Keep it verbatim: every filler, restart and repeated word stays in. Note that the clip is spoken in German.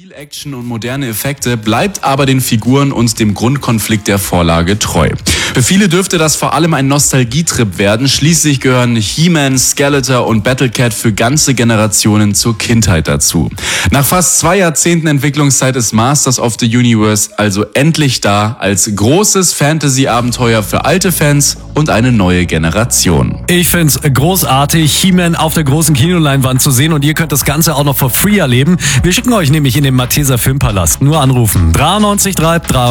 Viel Action und moderne Effekte, bleibt aber den Figuren und dem Grundkonflikt der Vorlage treu. Für viele dürfte das vor allem ein Nostalgietrip werden. Schließlich gehören He-Man, Skeletor und Battlecat für ganze Generationen zur Kindheit dazu. Nach fast zwei Jahrzehnten Entwicklungszeit ist Masters of the Universe also endlich da als großes Fantasy-Abenteuer für alte Fans und eine neue Generation. Ich find's großartig, He-Man auf der großen Kinoleinwand zu sehen, und ihr könnt das Ganze auch noch for free erleben. Wir schicken euch nämlich in den Malteser Filmpalast. Nur anrufen. drei neun drei drei